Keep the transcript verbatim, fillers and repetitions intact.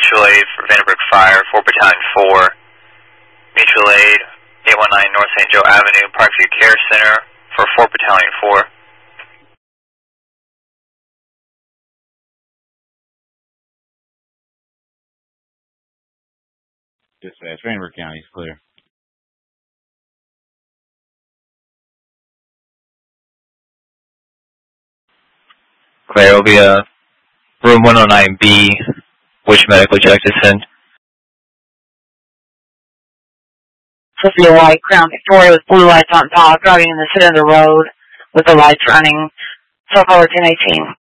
mutual aid for Vandenberg Fire, four Battalion four. Mutual aid, eight one nine North Saint Joe Avenue, Parkview Care Center for four Battalion four. Dispatch, Vandenberg County is clear. Clear, it'll be a room one oh nine B, which medical check to send? Sophia White, Crown Victoria with blue lights on top, driving in the center of the road with the lights running. So forward ten eighteen.